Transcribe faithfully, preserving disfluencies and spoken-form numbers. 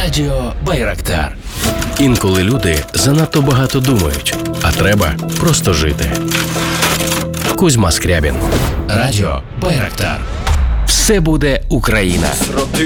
Радіо Байрактар. Інколи люди занадто багато думають, а треба просто жити. Кузьма Скрябін. Радіо Байрактар. Все буде Україна.